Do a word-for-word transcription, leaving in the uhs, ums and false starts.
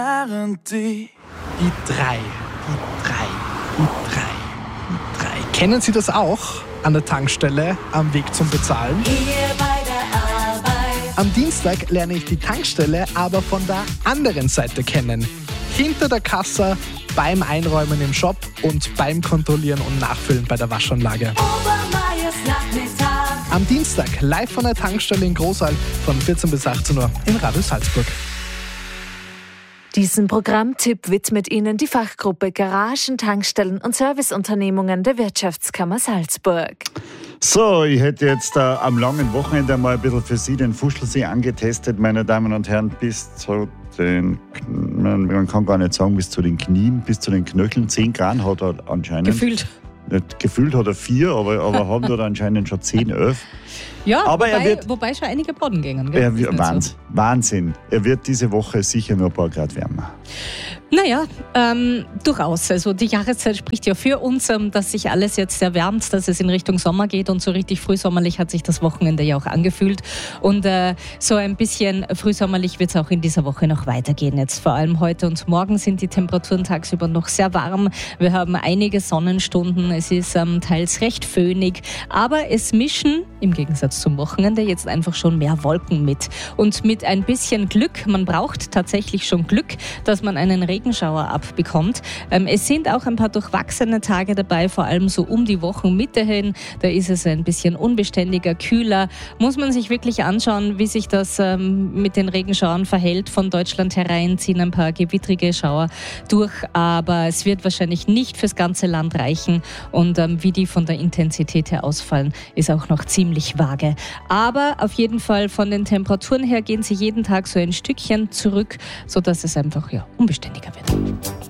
Die drei, die drei, die drei, die drei. Kennen Sie das auch an der Tankstelle am Weg zum Bezahlen? Hier bei der Arbeit. Am Dienstag lerne ich die Tankstelle aber von der anderen Seite kennen. Hinter der Kasse, beim Einräumen im Shop und beim Kontrollieren und Nachfüllen bei der Waschanlage. Obermeiers Nachmittag. Am Dienstag live von der Tankstelle in Großal von vierzehn bis achtzehn Uhr im Radio Salzburg. Diesen Programmtipp widmet Ihnen die Fachgruppe Garagen, Tankstellen und Serviceunternehmungen der Wirtschaftskammer Salzburg. So, ich hätte jetzt äh, am langen Wochenende mal ein bisschen für Sie den Fuschelsee angetestet, meine Damen und Herren, bis zu den, man, man kann gar nicht sagen, bis zu den Knien, bis zu den Knöcheln. zehn Grad hat er anscheinend. Gefühlt. Nicht, gefühlt hat er vier, aber, aber haben dort anscheinend schon zehn, elf. Ja, aber wobei, er wird, wobei schon einige baden gingen. Gell? Er wird, Wahnsinn, so. Wahnsinn. Er wird diese Woche sicher nur ein paar Grad wärmer. Naja, ähm, durchaus. Also die Jahreszeit spricht ja für uns, ähm, dass sich alles jetzt erwärmt, dass es in Richtung Sommer geht und so richtig frühsommerlich hat sich das Wochenende ja auch angefühlt. Und äh, so ein bisschen frühsommerlich wird es auch in dieser Woche noch weitergehen. Jetzt vor allem heute und morgen sind die Temperaturen tagsüber noch sehr warm. Wir haben einige Sonnenstunden. Es ist ähm, teils recht föhnig, aber es mischen im Gegensatz zum Wochenende jetzt einfach schon mehr Wolken mit. Und mit ein bisschen Glück, man braucht tatsächlich schon Glück, dass man einen Regenschauer abbekommt. Ähm, es sind auch ein paar durchwachsene Tage dabei, vor allem so um die Wochenmitte hin. Da ist es ein bisschen unbeständiger, kühler. Muss man sich wirklich anschauen, wie sich das ähm, mit den Regenschauern verhält. Von Deutschland herein ziehen ein paar gewittrige Schauer durch, aber es wird wahrscheinlich nicht fürs ganze Land reichen. Und ähm, wie die von der Intensität her ausfallen, ist auch noch ziemlich vage. Aber auf jeden Fall von den Temperaturen her gehen sie jeden Tag so ein Stückchen zurück, sodass es einfach ja, unbeständiger wird.